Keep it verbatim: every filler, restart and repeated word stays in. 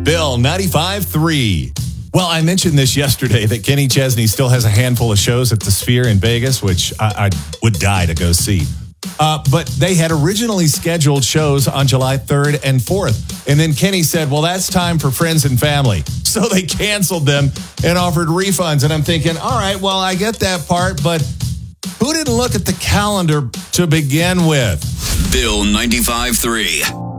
Bill ninety-five three. Well, I mentioned this yesterday that Kenny Chesney still has a handful of shows at the Sphere in Vegas, which I, I would die to go see. Uh, but they had originally scheduled shows on July third and fourth. And then Kenny said, well, that's time for friends and family. So they canceled them and offered refunds. And I'm thinking, all right, well, I get that part, but who didn't look at the calendar to begin with? Bill ninety-five three.